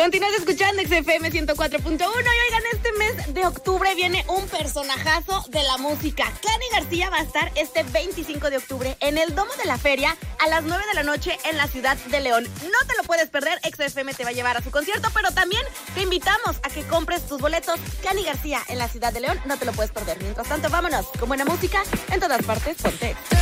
Continúas escuchando XFM 104.1 y oigan, este mes de octubre viene un personajazo de la música. Cani García va a estar este 25 de octubre en el Domo de la Feria a las 9 de la noche en la ciudad de León. No te lo puedes perder, XFM te va a llevar a su concierto, pero también te invitamos a que compres tus boletos. Cani García en la ciudad de León, no te lo puedes perder. Mientras tanto, vámonos con buena música en todas partes. Ponte.